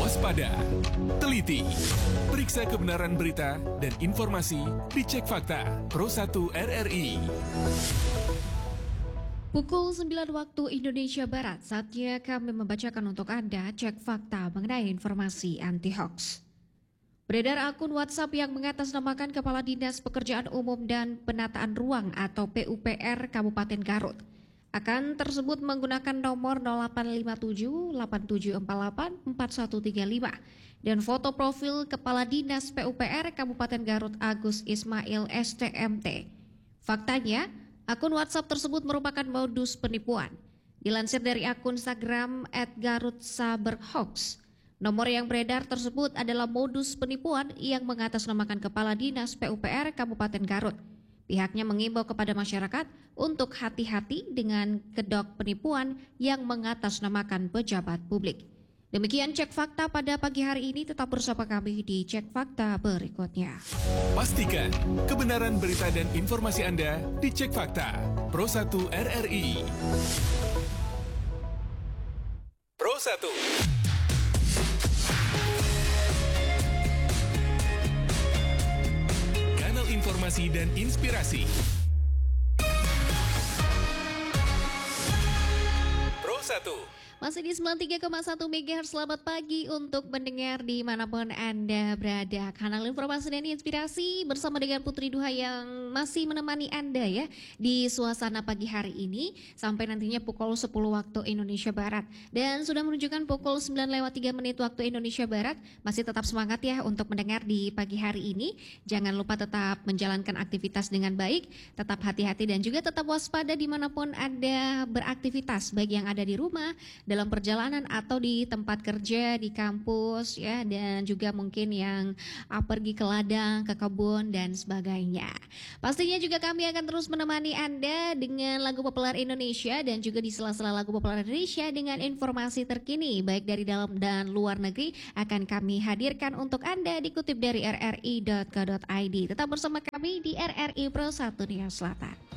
Waspada, teliti, periksa kebenaran berita dan informasi di Cek Fakta Pro 1 RRI. Pukul 9 waktu Indonesia Barat, saatnya kami membacakan untuk Anda Cek Fakta mengenai informasi anti-hoax. Beredar akun WhatsApp yang mengatasnamakan Kepala Dinas Pekerjaan Umum dan Penataan Ruang atau PUPR Kabupaten Garut. Akun tersebut menggunakan nomor 0857 8748 4135 dan foto profil Kepala Dinas PUPR Kabupaten Garut Agus Ismail STMT. Faktanya, akun WhatsApp tersebut merupakan modus penipuan. Dilansir dari akun Instagram @garutsaberhoax, nomor yang beredar tersebut adalah modus penipuan yang mengatasnamakan Kepala Dinas PUPR Kabupaten Garut. Pihaknya mengimbau kepada masyarakat untuk hati-hati dengan kedok penipuan yang mengatasnamakan pejabat publik. Demikian Cek Fakta pada pagi hari ini, tetap bersama kami di Cek Fakta berikutnya. Pastikan kebenaran berita dan informasi Anda di Cek Fakta Pro 1 RRI. Pro 1. Informasi dan inspirasi. Pro 1. Masih di 93,1 MHz, selamat pagi untuk mendengar dimanapun Anda berada. Kanal informasi dan inspirasi bersama dengan Putri Duha yang masih menemani Anda ya di suasana pagi hari ini sampai nantinya pukul 10 waktu Indonesia Barat. Dan sudah menunjukkan pukul 9:03 waktu Indonesia Barat. Masih tetap semangat ya untuk mendengar di pagi hari ini. Jangan lupa tetap menjalankan aktivitas dengan baik, tetap hati-hati dan juga tetap waspada dimanapun Anda beraktivitas, baik yang ada di rumah, dalam perjalanan atau di tempat kerja, di kampus ya, dan juga mungkin yang pergi ke ladang, ke kebun dan sebagainya. Pastinya juga kami akan terus menemani Anda dengan lagu populer Indonesia dan juga di sela-sela lagu populer Indonesia dengan informasi terkini baik dari dalam dan luar negeri akan kami hadirkan untuk Anda dikutip dari rri.co.id. Tetap bersama kami di RRI Pro 1 Nia Selatan.